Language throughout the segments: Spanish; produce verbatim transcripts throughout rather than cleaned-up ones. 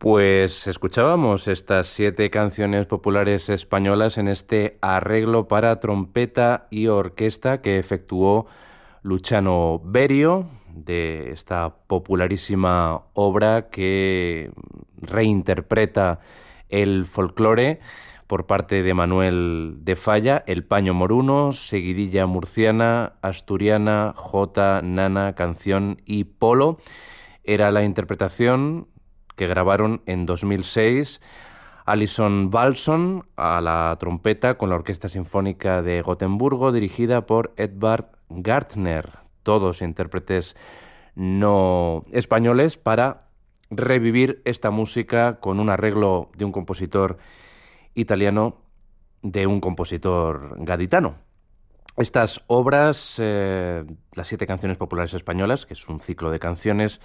Pues escuchábamos estas siete canciones populares españolas en este arreglo para trompeta y orquesta que efectuó Luciano Berio, de esta popularísima obra que reinterpreta el folclore por parte de Manuel de Falla, el paño moruno, seguidilla murciana, asturiana, jota, nana, canción y polo. Era la interpretación que grabaron en dos mil seis Alison Balson a la trompeta con la Orquesta Sinfónica de Gotemburgo, dirigida por Edvard Gärtner, todos intérpretes no españoles, para revivir esta música con un arreglo de un compositor italiano, de un compositor gaditano. Estas obras, eh, las siete canciones populares españolas, que es un ciclo de canciones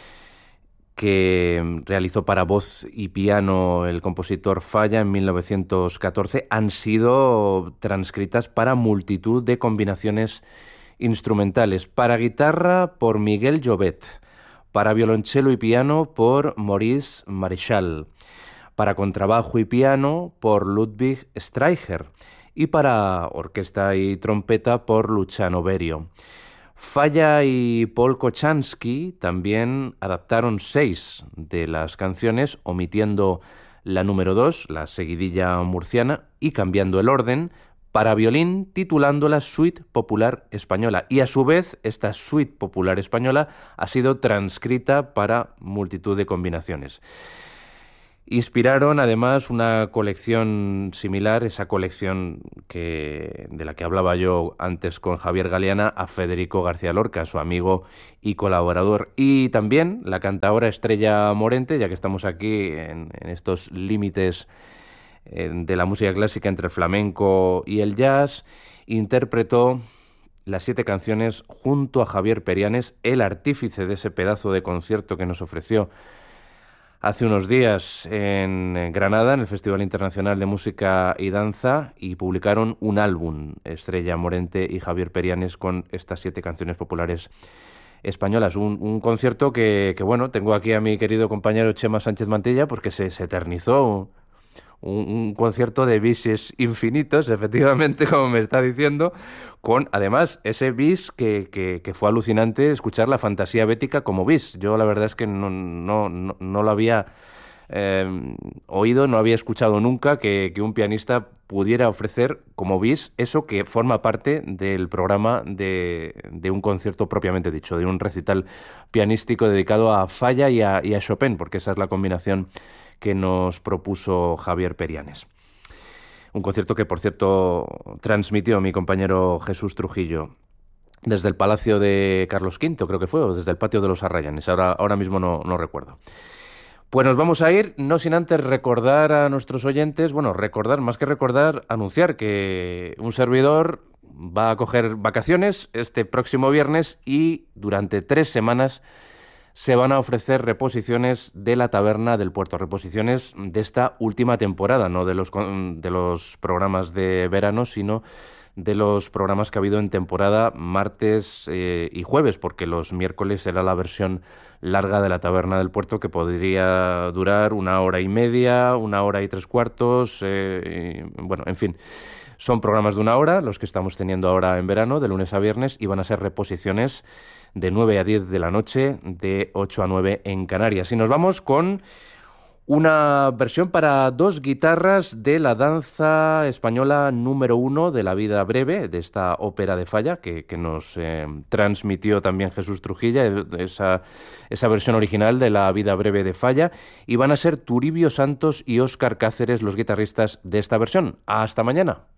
que realizó para voz y piano el compositor Falla en mil novecientos catorce, han sido transcritas para multitud de combinaciones instrumentales. Para guitarra por Miguel Llobet, para violonchelo y piano por Maurice Marichal, para contrabajo y piano por Ludwig Streicher y para orquesta y trompeta por Luciano Berio. Falla y Paul Kochanski también adaptaron seis de las canciones, omitiendo la número dos, la seguidilla murciana, y cambiando el orden, para violín, titulándola Suite Popular Española. Y a su vez, esta Suite Popular Española ha sido transcrita para multitud de combinaciones. Inspiraron además una colección similar, esa colección que, de la que hablaba yo antes con Javier Galeana, a Federico García Lorca, su amigo y colaborador. Y también la cantaora Estrella Morente, ya que estamos aquí en, en estos límites eh, de la música clásica entre el flamenco y el jazz, interpretó las siete canciones junto a Javier Perianes, el artífice de ese pedazo de concierto que nos ofreció hace unos días en Granada, en el Festival Internacional de Música y Danza, y publicaron un álbum, Estrella Morente y Javier Perianes, con estas siete canciones populares españolas. Un, un concierto que, que, bueno, tengo aquí a mi querido compañero Chema Sánchez Mantilla, porque se, se eternizó. Un, un concierto de bises infinitos, efectivamente, como me está diciendo, con además ese bis que, que, que fue alucinante escuchar la fantasía bética como bis. Yo la verdad es que no, no, no, no lo había eh, oído, no había escuchado nunca que, que un pianista pudiera ofrecer como bis eso que forma parte del programa de, de un concierto propiamente dicho, de un recital pianístico dedicado a Falla y a, y a Chopin, porque esa es la combinación que nos propuso Javier Perianes. Un concierto que, por cierto, transmitió mi compañero Jesús Trujillo desde el Palacio de Carlos quinto, creo que fue, o desde el Patio de los Arrayanes, ahora, ahora mismo no, no recuerdo. Pues nos vamos a ir, no sin antes recordar a nuestros oyentes, bueno, recordar, más que recordar, anunciar que un servidor va a coger vacaciones este próximo viernes y durante tres semanas se van a ofrecer reposiciones de La Taberna del Puerto, reposiciones de esta última temporada, no de los, de los programas de verano, sino de los programas que ha habido en temporada martes eh, y jueves, porque los miércoles era la versión larga de La Taberna del Puerto, que podría durar una hora y media, una hora y tres cuartos, eh, y, bueno, en fin. Son programas de una hora, los que estamos teniendo ahora en verano, de lunes a viernes, y van a ser reposiciones de nueve a diez de la noche, de ocho a nueve en Canarias. Y nos vamos con una versión para dos guitarras de la danza española número uno de La vida breve, de esta ópera de Falla, que, que nos eh, transmitió también Jesús Trujillo, esa, esa versión original de La vida breve de Falla, y van a ser Turibio Santos y Óscar Cáceres los guitarristas de esta versión. ¡Hasta mañana!